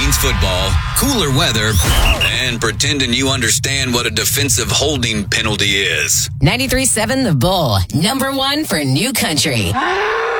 Vikings football, cooler weather, and pretending you understand what a defensive holding penalty is. 93.7 The Bull, number one for New Country.